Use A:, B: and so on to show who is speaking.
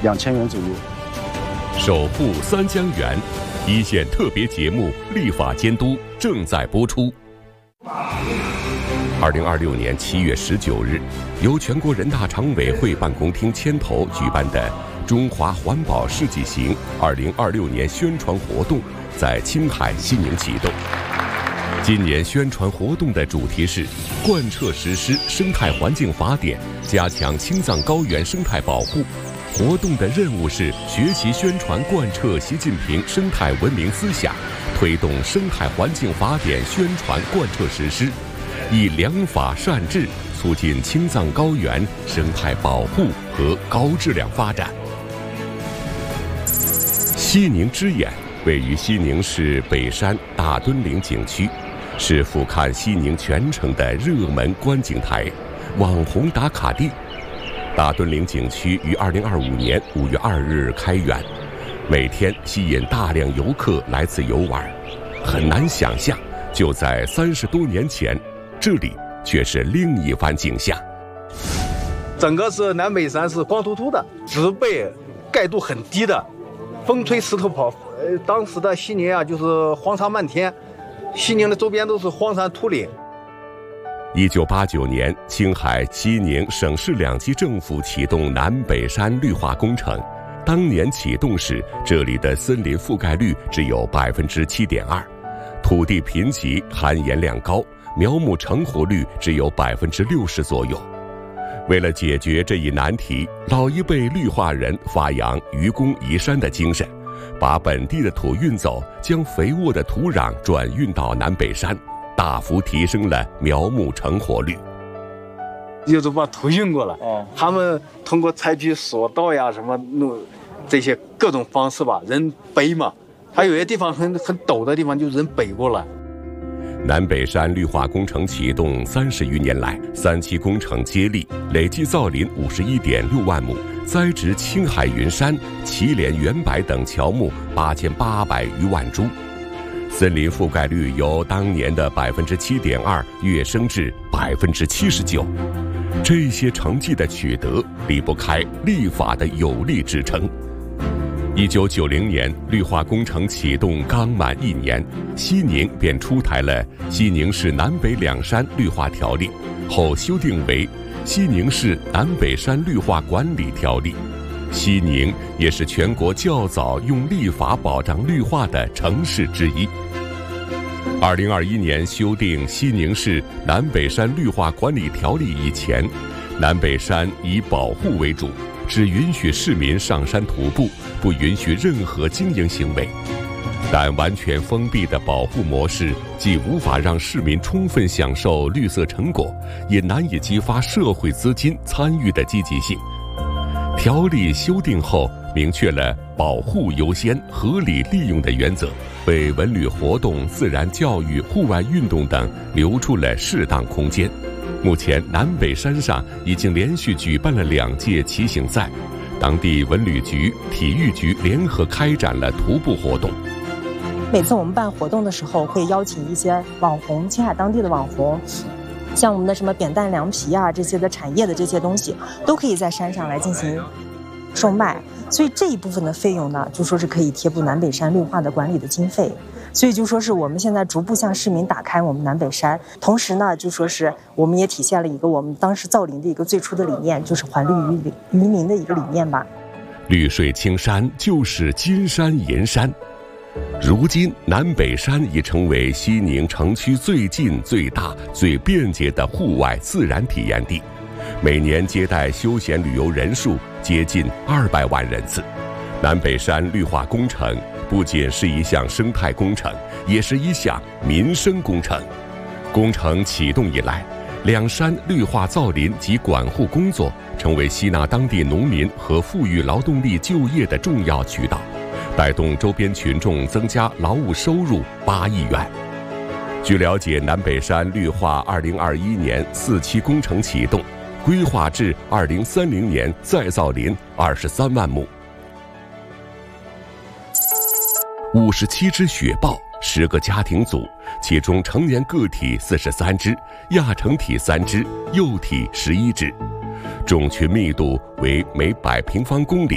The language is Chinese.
A: 2000元左右。
B: 守护三江源一线特别节目立法监督正在播出。2026年7月19日，由全国人大常委会办公厅牵头举办的中华环保世纪行2026年宣传活动在青海西宁启动。今年宣传活动的主题是贯彻实施生态环境法典，加强青藏高原生态保护。活动的任务是学习宣传贯彻习近平生态文明思想，推动生态环境法典宣传贯彻实施，以良法善治促进青藏高原生态保护和高质量发展。西宁之眼位于西宁市北山大墩岭景区，是俯瞰西宁全城的热门观景台、网红打卡地。大墩岭景区于2025年5月2日开园，每天吸引大量游客来此游玩。很难想象，就在30多年前，这里却是另一番景象。
C: 整个是南北山是光秃秃的，植被盖度很低的，风吹石头跑。当时的西宁啊，就是荒沙漫天，西宁的周边都是荒山秃岭。
B: 1989年，青海西宁省市2级政府启动南北山绿化工程。当年启动时，这里的森林覆盖率只有7.2%，土地贫瘠，含盐量高，苗木成活率只有60%左右。为了解决这一难题，老一辈绿化人发扬愚公移山的精神，把本地的土运走，将肥沃的土壤转运到南北山，大幅提升了苗木成活率。
C: 就是把土运过来，他们通过采取索道呀什么这些各种方式吧，人背嘛，还有些地方很陡的地方就人背过来。
B: 南北山绿化工程启动30余年来，3期工程接力，累计造林51.6万亩，栽植青海云杉、祁连圆柏等乔木8800余万株，森林覆盖率由当年的7.2%跃升至79%。这些成绩的取得离不开立法的有力支撑。1990年，绿化工程启动刚满1年，西宁便出台了《西宁市南北两山绿化条例》，后修订为《西宁市南北山绿化管理条例》。西宁也是全国较早用立法保障绿化的城市之一。2021年修订《西宁市南北山绿化管理条例》以前，南北山以保护为主，只允许市民上山徒步，不允许任何经营行为。但完全封闭的保护模式既无法让市民充分享受绿色成果，也难以激发社会资金参与的积极性。条例修订后，明确了保护优先、合理利用的原则，为文旅活动、自然教育、户外运动等留出了适当空间。目前，南北山上已经连续举办了2届骑行赛，当地文旅局、体育局联合开展了徒步活动。
D: 每次我们办活动的时候，会邀请一些网红，青海当地的网红，像我们的什么扁担凉皮啊，这些的产业的这些东西，都可以在山上来进行售卖。所以这一部分的费用呢，就说是可以贴补南北山绿化的管理的经费。所以就说是我们现在逐步向市民打开我们南北山，同时呢，就说是我们也体现了一个我们当时造林的一个最初的理念，就是还绿于民的一个理念吧。
B: 绿水青山就是金山银山。如今，南北山已成为西宁城区最近、最大、最便捷的户外自然体验地，每年接待休闲旅游人数接近200万人次。南北山绿化工程不仅是一项生态工程，也是一项民生工程。工程启动以来，两山绿化造林及管护工作成为吸纳当地农民和富裕劳动力就业的重要渠道，带动周边群众增加劳务收入8亿元。据了解，南北山绿化2021年4期工程启动，规划至2030年再造林23万亩。57只雪豹，10个家庭组，其中成年个体43只，亚成体3只，幼体11只，种群密度为每100平方公里